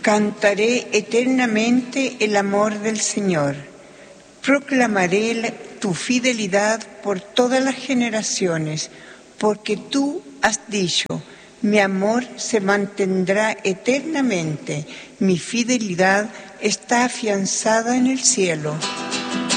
Cantaré eternamente el amor del Señor. Proclamaré tu fidelidad por todas las generaciones, porque tú has dicho: mi amor se mantendrá eternamente, mi fidelidad está afianzada en el cielo.